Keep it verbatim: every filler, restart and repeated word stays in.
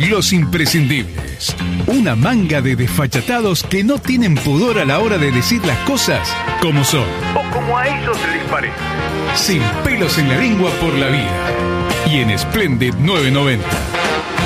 Los imprescindibles. Una manga de desfachatados que no tienen pudor a la hora de decir las cosas como son. O como a ellos les parece. Sin pelos en la lengua por la vida. Y en Splendid novecientos noventa.